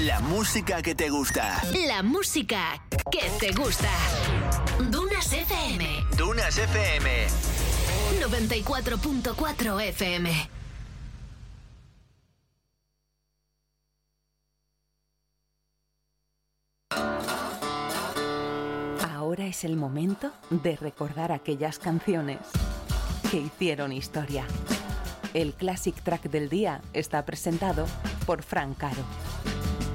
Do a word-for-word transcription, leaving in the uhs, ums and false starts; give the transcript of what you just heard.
La música que te gusta. La música que te gusta. Dunas F M. Dunas F M. noventa y cuatro punto cuatro F M. Ahora es el momento de recordar aquellas canciones que hicieron historia. El Classic Track del día está presentado por Fran Caro.